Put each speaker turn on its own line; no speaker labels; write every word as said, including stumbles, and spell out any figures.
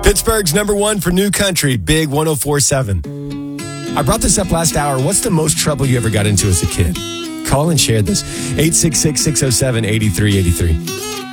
Pittsburgh's number one for new country, Big one oh four point seven. I brought this up last hour. What's the most trouble you ever got into as a kid? Call and share this. eight six six, six oh seven, eight three eight three.